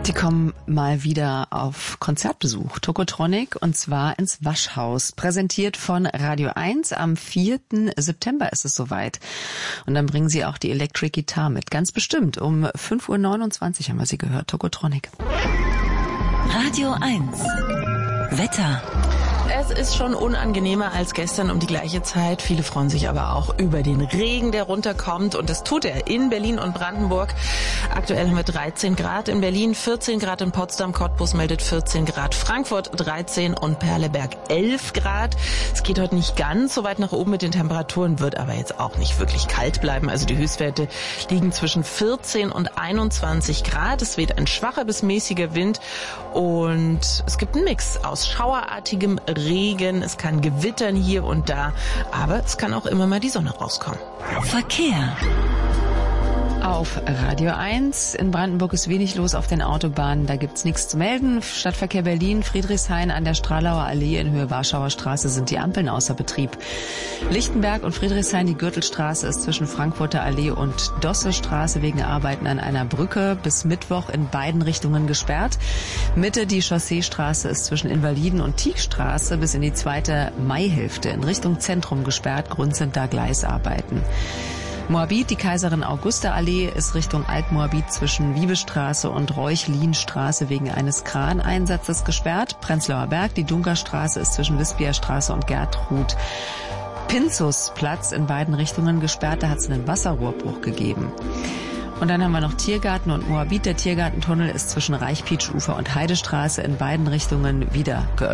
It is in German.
Die kommen mal wieder auf Konzertbesuch, Tokotronic, und zwar ins Waschhaus. Präsentiert von Radio 1. Am 4. September ist es soweit. Und dann bringen sie auch die Electric Guitar mit. Ganz bestimmt. Um 5:29 Uhr haben wir sie gehört. Tokotronic. Radio 1. Wetter. Es ist schon unangenehmer als gestern um die gleiche Zeit. Viele freuen sich aber auch über den Regen, der runterkommt. Und das tut er in Berlin und Brandenburg. Aktuell haben wir 13 Grad in Berlin, 14 Grad in Potsdam. Cottbus meldet 14 Grad, Frankfurt 13 und Perleberg 11 Grad. Es geht heute nicht ganz so weit nach oben mit den Temperaturen, wird aber jetzt auch nicht wirklich kalt bleiben. Also die Höchstwerte liegen zwischen 14 und 21 Grad. Es weht ein schwacher bis mäßiger Wind und es gibt einen Mix aus schauerartigem Regen, es kann gewittern hier und da, aber es kann auch immer mal die Sonne rauskommen. Verkehr. Auf Radio 1. In Brandenburg ist wenig los auf den Autobahnen. Da gibt's nichts zu melden. Stadtverkehr Berlin, Friedrichshain an der Stralauer Allee in Höhe Warschauer Straße sind die Ampeln außer Betrieb. Lichtenberg und Friedrichshain, die Gürtelstraße ist zwischen Frankfurter Allee und Dossestraße wegen Arbeiten an einer Brücke bis Mittwoch in beiden Richtungen gesperrt. Mitte die Chausseestraße ist zwischen Invaliden und Tieckstraße bis in die zweite Maihälfte in Richtung Zentrum gesperrt. Grund sind da Gleisarbeiten. Moabit, die Kaiserin-Augusta-Allee ist Richtung Altmoabit zwischen Wiebestraße und Reuchlin-Straße wegen eines Kraneinsatzes gesperrt. Prenzlauer Berg, die Dunkerstraße ist zwischen Wispierstraße und Gertrud Pinzusplatz in beiden Richtungen gesperrt. Da hat es einen Wasserrohrbruch gegeben. Und dann haben wir noch Tiergarten und Moabit. Der Tiergartentunnel ist zwischen Reichpietsch-Ufer und Heidestraße in beiden Richtungen wieder geöffnet.